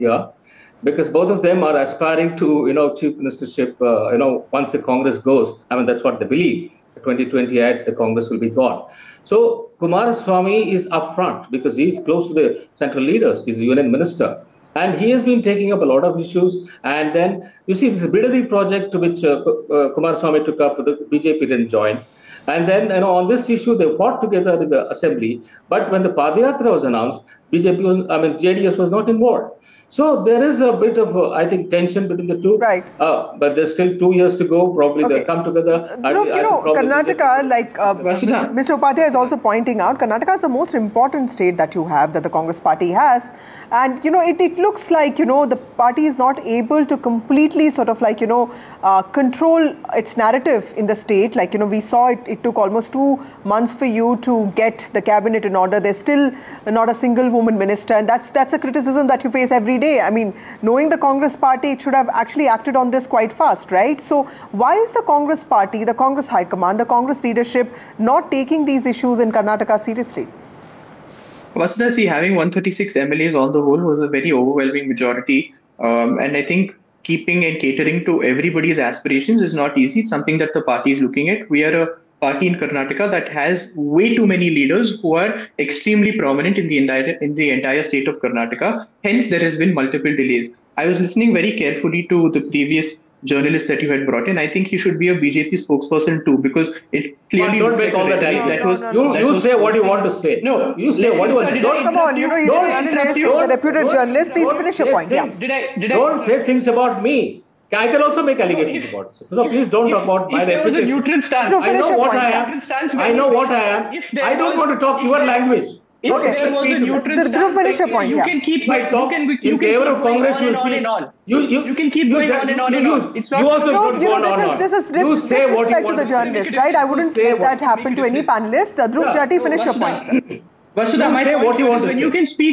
Yeah, because both of them are aspiring to, chief ministership, once the Congress goes. I mean, that's what they believe. 2028, the Congress will be gone. So Kumaraswamy is upfront because he's close to the central leaders. He's the union minister. And he has been taking up a lot of issues. And then you see this Bidadi project to which Kumaraswamy took up, the BJP didn't join. And then, on this issue, they fought together in the assembly. But when the Padayatra was announced, JDS was not involved. So there is a bit of, I think, tension between the two. Right. But there's still 2 years to go. Probably they'll come together. Dhruv, Karnataka, like Mr. Upadhyay is also pointing out, Karnataka is the most important state that you have, that the Congress party has. And, it looks like, the party is not able to completely sort of like, control its narrative in the state. Like, we saw it took almost 2 months for you to get the cabinet in order. There's still not a single woman minister. And that's a criticism that you face every day. I mean, knowing the Congress party, it should have actually acted on this quite fast, right? So why is the Congress party, the Congress High Command, the Congress leadership not taking these issues in Karnataka seriously? Vasudha, see, having 136 MLAs on the whole was a very overwhelming majority. And I think keeping and catering to everybody's aspirations is not easy. It's something that the party is looking at. We are a party in Karnataka that has way too many leaders who are extremely prominent in the entire state of Karnataka. Hence, there has been multiple delays. I was listening very carefully to the previous journalist that you had brought in. I think he should be a BJP spokesperson too, because it clearly don't make all that. You say what you want to say. No, you say what you want to say. Don't come on. He's a journalist. He's a reputed journalist. Please finish your point. Yeah. Don't say things about me. I can also make allegations about it. So please don't talk about my reputation. If there was a neutral stance, I know what I am. I know what I am. I don't want to talk your language. If there was a neutral stance, finish your point. You can keep in favor of Congress. You will see. You can keep going on and on and on. It's not. You also don't go on and on. This is disrespect to the journalist, right? I wouldn't let that happen to any panelist. Dhruv Jati, finish your point, sir. Vasudha, my point is when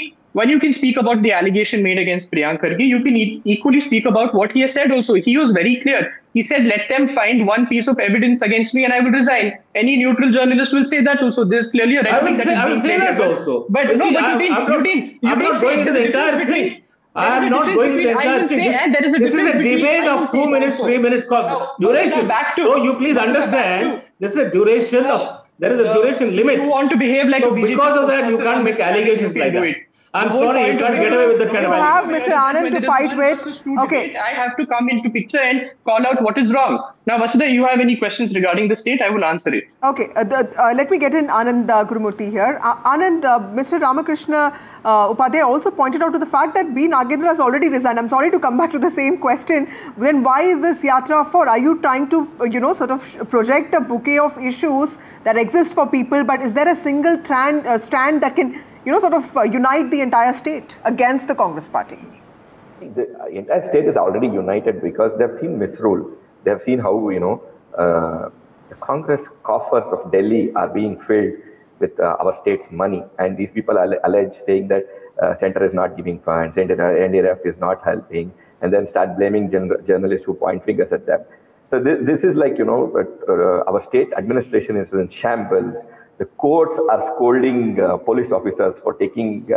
you can speak about the allegation made against Priyank Kharge, you can equally speak about what he has said also. He was very clear. He said, let them find one piece of evidence against me and I will resign. Any neutral journalist will say that also. There's clearly a record I will say that also. But no, but you didn't. I'm not going into the entire thing. I am not going into the entire thing. This is a debate of 2 minutes, 3 minutes duration. So you please understand, this is a duration of, there is a duration limit. You want to behave like a BJP. Because of that, you can't make allegations like that. I'm sorry, you can't get away with that kind of allegation. You have Mr. Anand to fight with. Okay. I have to come into picture and call out what is wrong. Now, Vasudha, you have any questions regarding the state? I will answer it. Okay. Let me get in Anand Gurumurthy here. Anand, Mr. Ramakrishna Upadhyay also pointed out to the fact that B. Nagendra has already resigned. I'm sorry to come back to the same question. Then why is this yatra for? Are you trying to, sort of project a bouquet of issues that exist for people, but is there a single strand that can sort of unite the entire state against the Congress party? The entire state is already united because they've seen misrule. They have seen how, the Congress coffers of Delhi are being filled with our state's money. And these people allege saying that center is not giving funds, NDRF is not helping, and then start blaming journalists who point fingers at them. So this is like, our state administration is in shambles. The courts are scolding police officers for taking,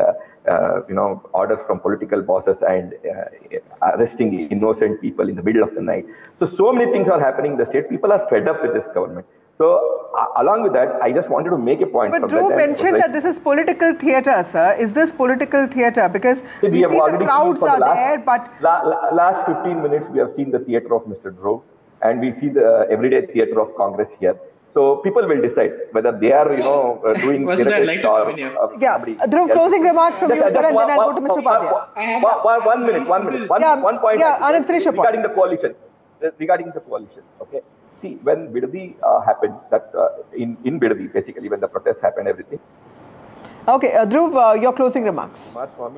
orders from political bosses and arresting innocent people in the middle of the night. So many things are happening in the state. People are fed up with this government. So along with that, I just wanted to make a point. But Dhruv mentioned that this is political theatre, sir. Is this political theatre? Because we see the crowds are there, but... Last 15 minutes, we have seen the theatre of Mr. Dhruv, and we see the everyday theatre of Congress here. So people will decide whether they are, doing miracles or... Dhruv, closing remarks from you, sir, and then I'll go to Mr. Upadhyay. 1 minute. One point. Yeah, Anand, finish your point. Regarding the coalition, okay? See, when Bidadi happened, that in Bidadi, basically, when the protests happened, everything. Okay, Dhruv, your closing remarks.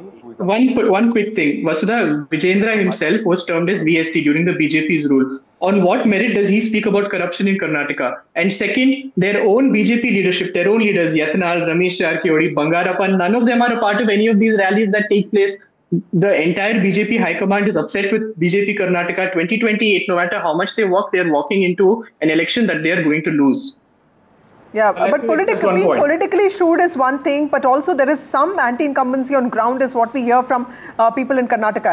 One quick thing. Vasudha, Vijayendra himself was termed as VST during the BJP's rule. On what merit does he speak about corruption in Karnataka? And second, their own BJP leadership, their own leaders, Yatnal, Ramesh Jarkiodi, Bangarappan, none of them are a part of any of these rallies that take place. The entire BJP High Command is upset with BJP Karnataka 2028. No matter how much they walk, they are walking into an election that they are going to lose. Yeah, but being politically shrewd is one thing, but also there is some anti-incumbency on ground is what we hear from people in Karnataka.